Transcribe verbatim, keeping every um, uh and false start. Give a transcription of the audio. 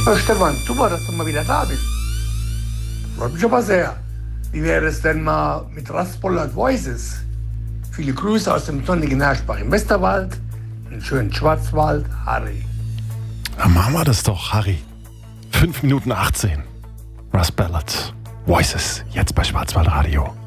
Oh, Stefan, super, dass du mal wieder da bist. Freut mich aber sehr. Wie wäre es denn mal mit Raspolat Voices? Viele Grüße aus dem sonnigen Herschbach im Westerwald, im schönen Schwarzwald, Harry. Dann machen wir das doch, Harry. fünf Minuten achtzehn. Raspolat Voices, jetzt bei Schwarzwaldradio.